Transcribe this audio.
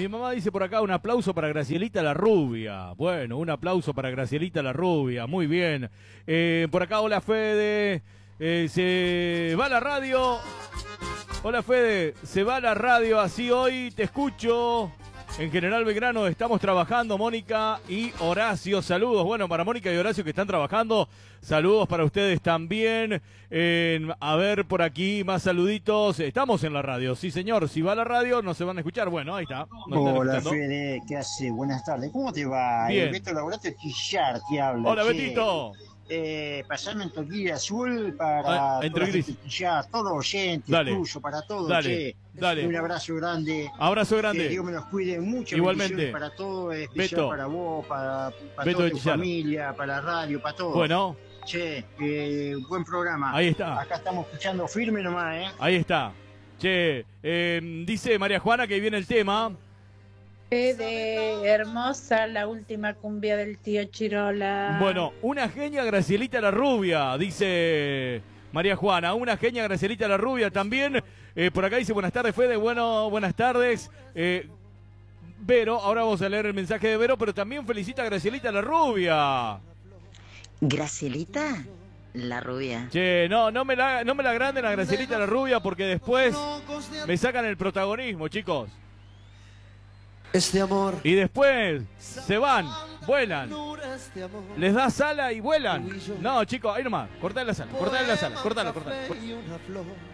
Mi mamá dice por acá un aplauso para Gracielita la Rubia. Bueno, un aplauso para Gracielita la Rubia. Muy bien. Por acá, hola Fede. Se va la radio. Hola Fede, se va la radio, así hoy te escucho. En General Belgrano estamos trabajando, Mónica y Horacio, saludos. Bueno, para Mónica y Horacio que están trabajando, saludos para ustedes también. A ver por aquí, más saluditos. Estamos en la radio, sí señor, si va a la radio nos se van a escuchar. Bueno, ahí está. Hola Fede, ¿qué hace? Buenas tardes, ¿cómo te va? Bien. Beto Laborato Quillar te habla. Hola che. Betito. Pasame en Toquilla Azul para Quillar, todo oyente, tuyo, para todos. Dale, dale. Un abrazo grande. Abrazo grande. Que Dios me los cuide mucho. Igualmente. Para todos, especial Beto. para vos, para Beto toda de tu Quillar. familia, para la radio, para todos. Bueno. Che, buen programa. Ahí está. Acá estamos escuchando firme nomás, Ahí está. Che, dice María Juana que viene el tema. De hermosa la última cumbia del tío Chirola. Bueno, una genia Gracielita la Rubia, dice María Juana. Una genia Gracielita la Rubia también. Por acá dice buenas tardes, Fede. Bueno, buenas tardes. Vero, ahora vamos a leer el mensaje de Vero, pero también felicita a Gracielita la Rubia. ¿Gracielita? La Rubia. Che, no me la agranden a Gracielita la Rubia porque después me sacan el protagonismo, chicos. Este amor. Y después se van, vuelan. Les da sala y vuelan. No, chicos, ahí nomás. Cortale la sala, cortala.